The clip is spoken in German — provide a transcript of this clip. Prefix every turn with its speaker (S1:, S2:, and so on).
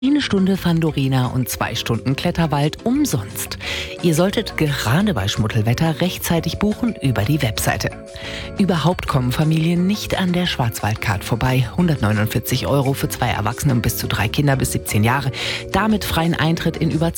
S1: Eine Stunde Fandorina und 2 Stunden Kletterwald umsonst. Ihr solltet gerade bei Schmuddelwetter rechtzeitig buchen über die Webseite. Überhaupt kommen Familien nicht an der Schwarzwaldcard vorbei. 149 € für 2 Erwachsene und bis zu 3 Kinder bis 17 Jahre. Damit freien Eintritt in über